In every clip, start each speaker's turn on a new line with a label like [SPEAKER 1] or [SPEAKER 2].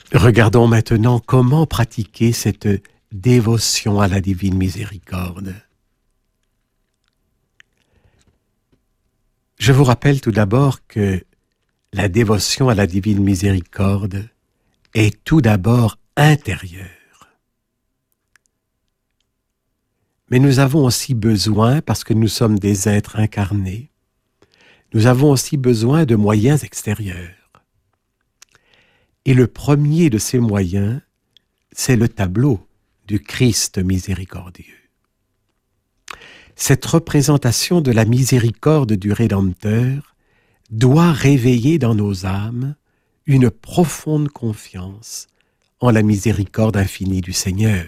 [SPEAKER 1] Regardons maintenant comment pratiquer cette dévotion à la divine miséricorde. Je vous rappelle tout d'abord que la dévotion à la divine miséricorde est tout d'abord intérieure. Mais nous avons aussi besoin, parce que nous sommes des êtres incarnés, nous avons aussi besoin de moyens extérieurs. Et le premier de ces moyens, c'est le tableau du Christ miséricordieux. Cette représentation de la miséricorde du Rédempteur doit réveiller dans nos âmes une profonde confiance en la miséricorde infinie du Seigneur.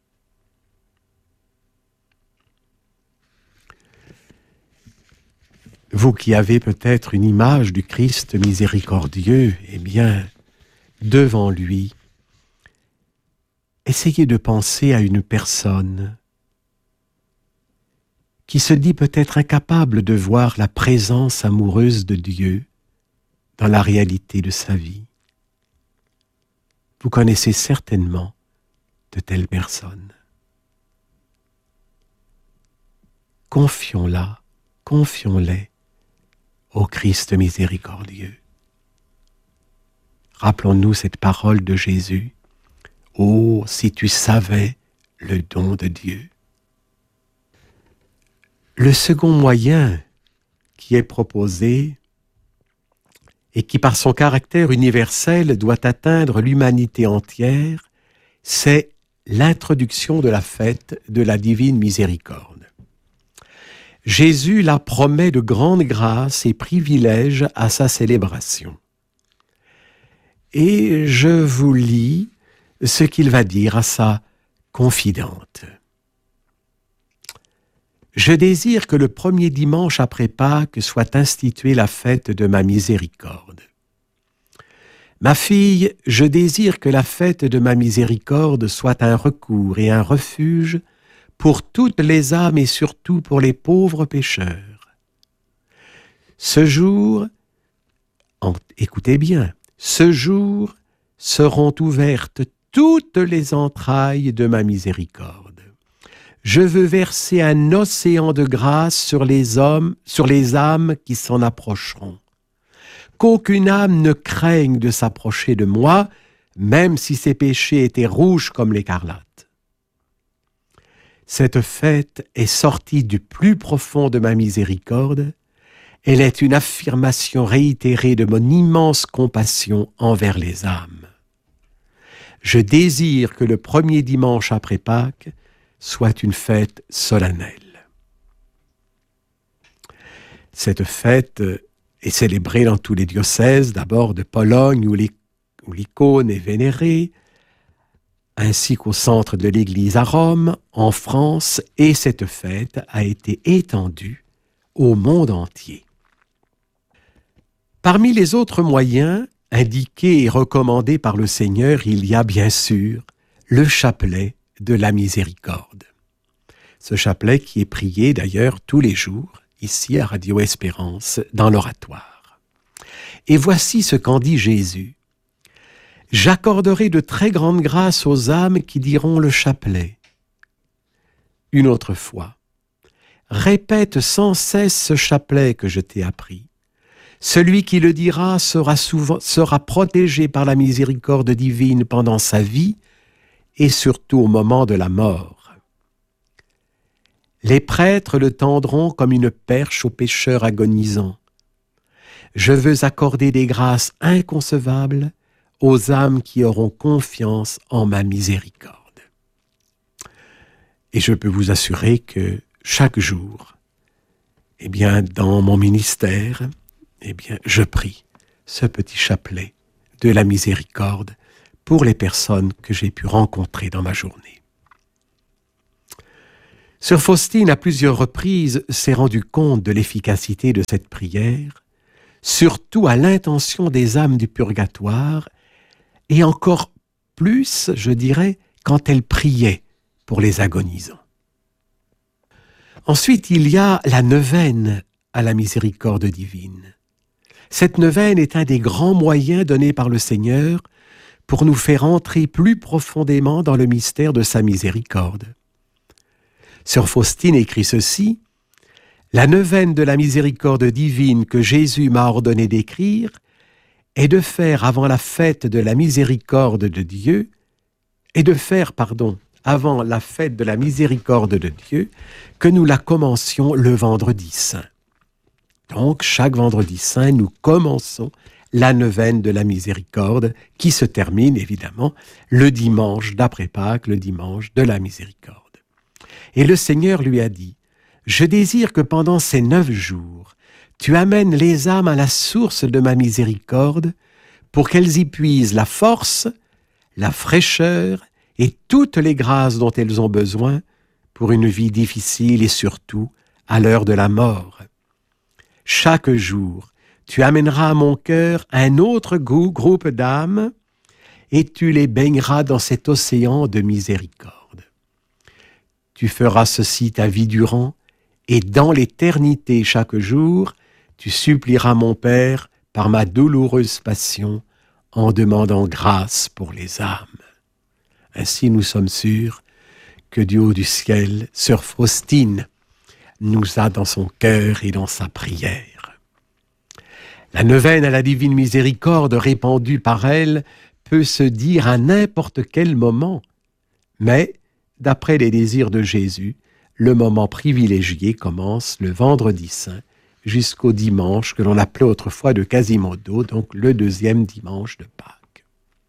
[SPEAKER 1] Vous qui avez peut-être une image du Christ miséricordieux, eh bien, devant lui, essayez de penser à une personne qui se dit peut-être incapable de voir la présence amoureuse de Dieu dans la réalité de sa vie. Vous connaissez certainement de telles personnes. Confions-la, confions-les au Christ miséricordieux. Rappelons-nous cette parole de Jésus. « Oh, si tu savais le don de Dieu !» Le second moyen qui est proposé et qui par son caractère universel doit atteindre l'humanité entière, c'est l'introduction de la fête de la divine miséricorde. Jésus la promet de grandes grâces et privilèges à sa célébration. Et je vous lis ce qu'il va dire à sa confidente. « Je désire que le premier dimanche après Pâques soit instituée la fête de ma miséricorde. Ma fille, je désire que la fête de ma miséricorde soit un recours et un refuge pour toutes les âmes et surtout pour les pauvres pécheurs. Ce jour, écoutez bien, ce jour seront ouvertes toutes les entrailles de ma miséricorde. Je veux verser un océan de grâce sur les âmes qui s'en approcheront. Qu'aucune âme ne craigne de s'approcher de moi, même si ses péchés étaient rouges comme l'écarlate. Cette fête est sortie du plus profond de ma miséricorde. Elle est une affirmation réitérée de mon immense compassion envers les âmes. Je désire que le premier dimanche après Pâques soit une fête solennelle. » Cette fête est célébrée dans tous les diocèses, d'abord de Pologne où l'icône est vénérée, ainsi qu'au centre de l'Église à Rome, en France, et cette fête a été étendue au monde entier. Parmi les autres moyens indiqués et recommandés par le Seigneur, il y a bien sûr le chapelet de la miséricorde. Ce chapelet qui est prié d'ailleurs tous les jours, ici à Radio Espérance, dans l'oratoire. Et voici ce qu'en dit Jésus. « J'accorderai de très grandes grâces aux âmes qui diront le chapelet. » Une autre fois, « Répète sans cesse ce chapelet que je t'ai appris. Celui qui le dira sera protégé par la miséricorde divine pendant sa vie et surtout au moment de la mort. Les prêtres le tendront comme une perche aux pécheurs agonisants. Je veux accorder des grâces inconcevables aux âmes qui auront confiance en ma miséricorde. » Et je peux vous assurer que chaque jour, eh bien, dans mon ministère, eh bien, je prie ce petit chapelet de la miséricorde pour les personnes que j'ai pu rencontrer dans ma journée. Sœur Faustine, à plusieurs reprises, s'est rendu compte de l'efficacité de cette prière, surtout à l'intention des âmes du purgatoire, et encore plus, je dirais, quand elle priait pour les agonisants. Ensuite, il y a la neuvaine à la miséricorde divine. Cette neuvaine est un des grands moyens donnés par le Seigneur pour nous faire entrer plus profondément dans le mystère de sa miséricorde. Sœur Faustine écrit ceci: « La neuvaine de la miséricorde divine que Jésus m'a ordonné d'écrire est de faire avant la fête de la miséricorde de Dieu, avant la fête de la miséricorde de Dieu, que nous la commencions le vendredi saint. » Donc, chaque vendredi saint, nous commençons la neuvaine de la miséricorde, qui se termine évidemment le dimanche d'après Pâques, le dimanche de la miséricorde. Et le Seigneur lui a dit: « Je désire que pendant ces 9 jours, tu amènes les âmes à la source de ma miséricorde, pour qu'elles y puisent la force, la fraîcheur et toutes les grâces dont elles ont besoin pour une vie difficile et surtout à l'heure de la mort. Chaque jour, tu amèneras à mon cœur un autre groupe d'âmes et tu les baigneras dans cet océan de miséricorde. Tu feras ceci ta vie durant et dans l'éternité chaque jour, tu supplieras mon Père par ma douloureuse passion en demandant grâce pour les âmes. » Ainsi, nous sommes sûrs que du haut du ciel, Sœur Faustine nous a dans son cœur et dans sa prière. La neuvaine à la divine miséricorde répandue par elle peut se dire à n'importe quel moment, mais, d'après les désirs de Jésus, le moment privilégié commence le vendredi saint jusqu'au dimanche que l'on appelait autrefois de Quasimodo, donc le 2e dimanche de Pâques.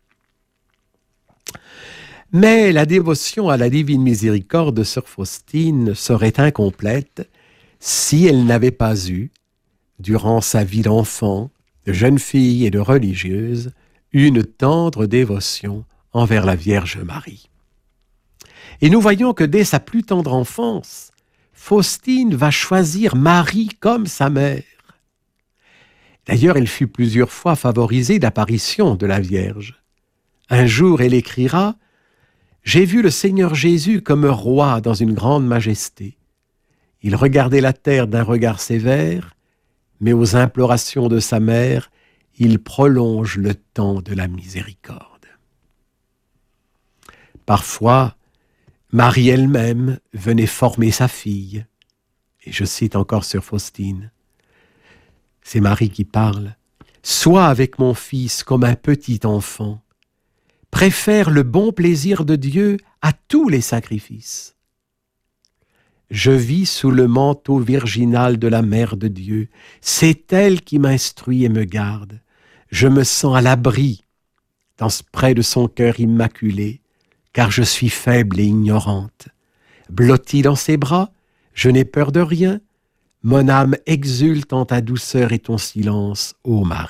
[SPEAKER 1] Mais la dévotion à la divine miséricorde de Sœur Faustine serait incomplète si elle n'avait pas eu, durant sa vie d'enfant, de jeune fille et de religieuse, une tendre dévotion envers la Vierge Marie. Et nous voyons que dès sa plus tendre enfance, Faustine va choisir Marie comme sa mère. D'ailleurs, elle fut plusieurs fois favorisée d'apparitions de la Vierge. Un jour, elle écrira: « J'ai vu le Seigneur Jésus comme roi dans une grande majesté. Il regardait la terre d'un regard sévère, mais aux implorations de sa mère, il prolonge le temps de la miséricorde. » Parfois, Marie elle-même venait former sa fille. Et je cite encore Sœur Faustine. C'est Marie qui parle. « Sois avec mon fils comme un petit enfant. Préfère le bon plaisir de Dieu à tous les sacrifices. Je vis sous le manteau virginal de la Mère de Dieu. C'est elle qui m'instruit et me garde. Je me sens à l'abri près de son cœur immaculé, car je suis faible et ignorante. Blottie dans ses bras, je n'ai peur de rien. Mon âme exulte en ta douceur et ton silence, ô Marie. »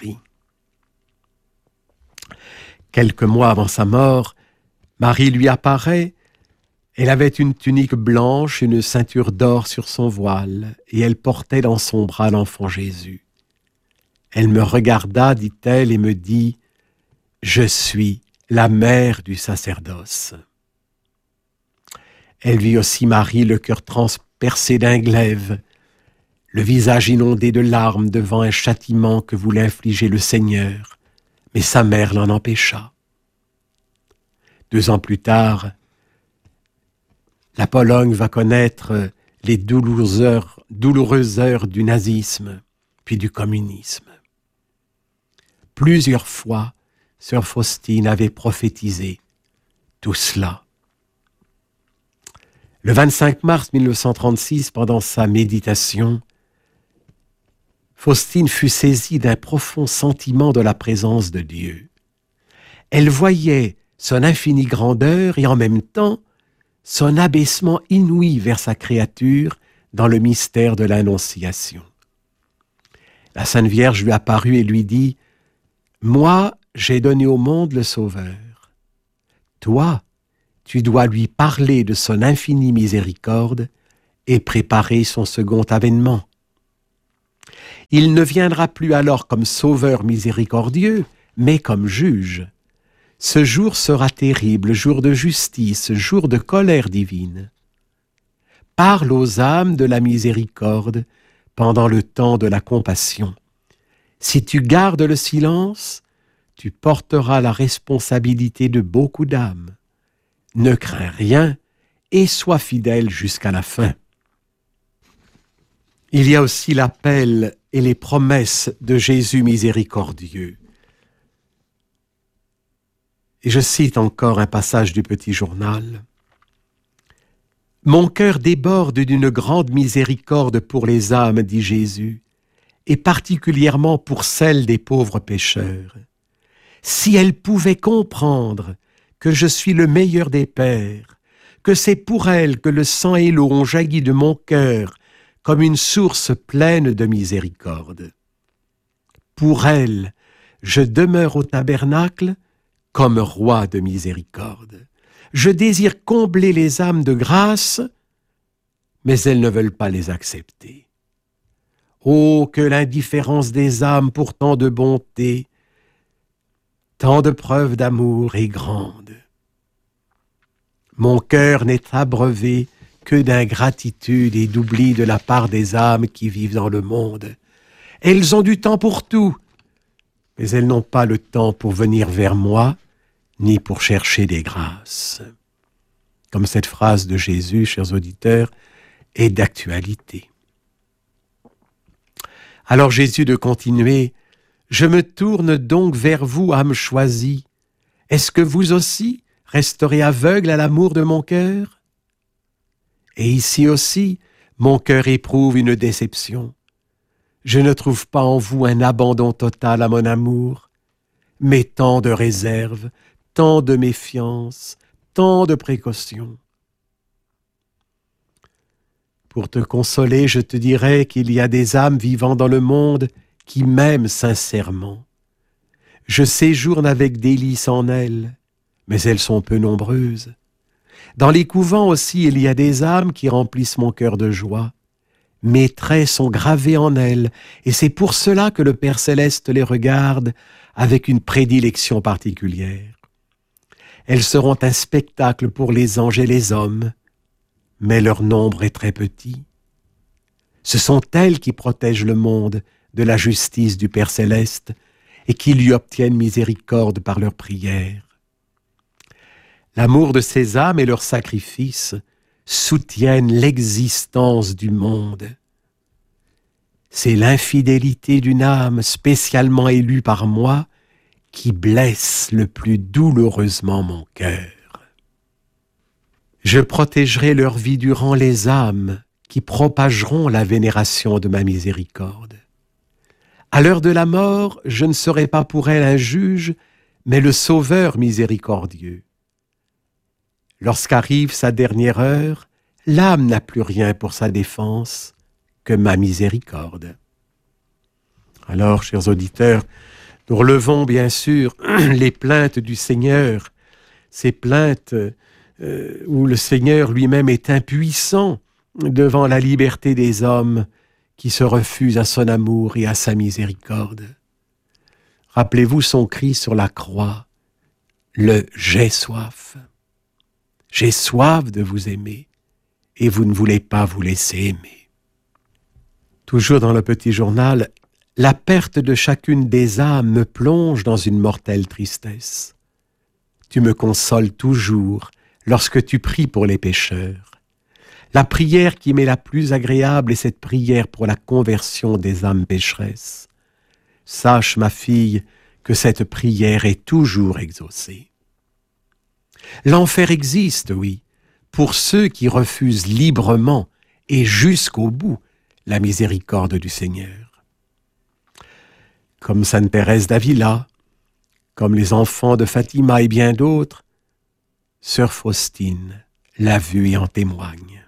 [SPEAKER 1] Quelques mois avant sa mort, Marie lui apparaît. Elle avait une tunique blanche, une ceinture d'or sur son voile, et elle portait dans son bras l'enfant Jésus. Elle me regarda, dit-elle, et me dit: « Je suis la mère du sacerdoce. » Elle vit aussi Marie, le cœur transpercé d'un glaive, le visage inondé de larmes devant un châtiment que voulait infliger le Seigneur, mais sa mère l'en empêcha. 2 ans plus tard, la Pologne va connaître les douloureuses heures du nazisme, puis du communisme. Plusieurs fois, Sœur Faustine avait prophétisé tout cela. Le 25 mars 1936, pendant sa méditation, Faustine fut saisie d'un profond sentiment de la présence de Dieu. Elle voyait son infinie grandeur et en même temps son abaissement inouï vers sa créature dans le mystère de l'Annonciation. La Sainte Vierge lui apparut et lui dit: « Moi, j'ai donné au monde le Sauveur. Toi, tu dois lui parler de son infinie miséricorde et préparer son second avènement. Il ne viendra plus alors comme Sauveur miséricordieux, mais comme juge. Ce jour sera terrible, jour de justice, jour de colère divine. Parle aux âmes de la miséricorde pendant le temps de la compassion. Si tu gardes le silence, tu porteras la responsabilité de beaucoup d'âmes. Ne crains rien et sois fidèle jusqu'à la fin. Il y a aussi l'appel et les promesses de Jésus miséricordieux. Et je cite encore un passage du Petit Journal. « Mon cœur déborde d'une grande miséricorde pour les âmes, dit Jésus, et particulièrement pour celles des pauvres pécheurs. Si elles pouvaient comprendre que je suis le meilleur des pères, que c'est pour elles que le sang et l'eau ont jailli de mon cœur comme une source pleine de miséricorde. Pour elles, je demeure au tabernacle comme roi de miséricorde. Je désire combler les âmes de grâce, mais elles ne veulent pas les accepter. Oh, que l'indifférence des âmes pour tant de bonté, tant de preuves d'amour est grande. Mon cœur n'est abreuvé que d'ingratitude et d'oubli de la part des âmes qui vivent dans le monde. Elles ont du temps pour tout, mais elles n'ont pas le temps pour venir vers moi, ni pour chercher des grâces. » Comme cette phrase de Jésus, chers auditeurs, est d'actualité. Alors Jésus de continuer, « Je me tourne donc vers vous, âme choisie. Est-ce que vous aussi resterez aveugle à l'amour de mon cœur? Et ici aussi, mon cœur éprouve une déception. Je ne trouve pas en vous un abandon total à mon amour, mais tant de réserve, tant de méfiance, tant de précaution. Pour te consoler, je te dirai qu'il y a des âmes vivant dans le monde qui m'aiment sincèrement. Je séjourne avec délices en elles, mais elles sont peu nombreuses. Dans les couvents aussi, il y a des âmes qui remplissent mon cœur de joie. Mes traits sont gravés en elles, et c'est pour cela que le Père Céleste les regarde avec une prédilection particulière. Elles seront un spectacle pour les anges et les hommes, mais leur nombre est très petit. Ce sont elles qui protègent le monde de la justice du Père Céleste et qui lui obtiennent miséricorde par leurs prières. L'amour de ces âmes et leur sacrifice soutiennent l'existence du monde. C'est l'infidélité d'une âme spécialement élue par moi qui blesse le plus douloureusement mon cœur. Je protégerai leur vie durant les âmes qui propageront la vénération de ma miséricorde. À l'heure de la mort, je ne serai pas pour elles un juge, mais le Sauveur miséricordieux. Lorsqu'arrive sa dernière heure, l'âme n'a plus rien pour sa défense que ma miséricorde. Alors, chers auditeurs, nous relevons bien sûr les plaintes du Seigneur, ces plaintes où le Seigneur lui-même est impuissant devant la liberté des hommes qui se refusent à son amour et à sa miséricorde. Rappelez-vous son cri sur la croix, le « J'ai soif ». J'ai soif de vous aimer, et vous ne voulez pas vous laisser aimer. Toujours dans le Petit Journal, la perte de chacune des âmes me plonge dans une mortelle tristesse. Tu me consoles toujours lorsque tu pries pour les pécheurs. La prière qui m'est la plus agréable est cette prière pour la conversion des âmes pécheresses. Sache, ma fille, que cette prière est toujours exaucée. L'enfer existe, oui, pour ceux qui refusent librement et jusqu'au bout la miséricorde du Seigneur. Comme Sainte Thérèse d'Avila, comme les enfants de Fatima et bien d'autres, Sœur Faustine l'a vu et en témoigne.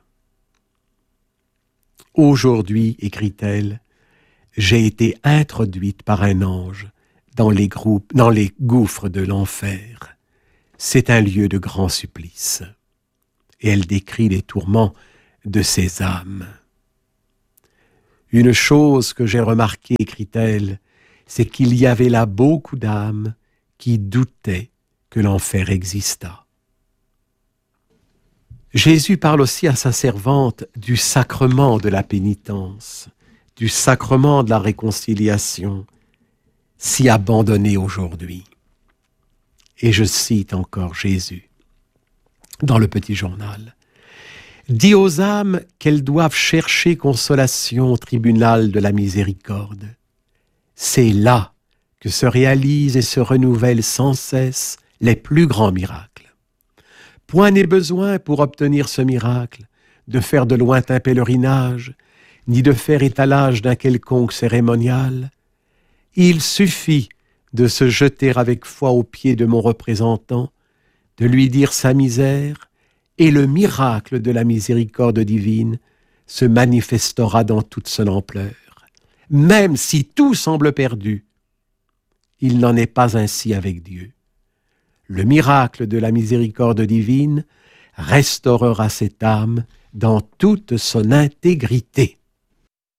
[SPEAKER 1] Aujourd'hui, écrit-elle, j'ai été introduite par un ange dans les gouffres de l'enfer. C'est un lieu de grand supplice. Et elle décrit les tourments de ces âmes. Une chose que j'ai remarquée, écrit-elle, c'est qu'il y avait là beaucoup d'âmes qui doutaient que l'enfer existât. Jésus parle aussi à sa servante du sacrement de la pénitence, du sacrement de la réconciliation, si abandonné aujourd'hui. Et je cite encore Jésus dans le petit journal. « Dis aux âmes qu'elles doivent chercher consolation au tribunal de la miséricorde. C'est là que se réalisent et se renouvellent sans cesse les plus grands miracles. Point n'est besoin pour obtenir ce miracle de faire de lointains pèlerinages, ni de faire étalage d'un quelconque cérémonial. Il suffit de se jeter avec foi aux pieds de mon représentant, de lui dire sa misère, et le miracle de la miséricorde divine se manifestera dans toute son ampleur. Même si tout semble perdu, il n'en est pas ainsi avec Dieu. Le miracle de la miséricorde divine restaurera cette âme dans toute son intégrité. »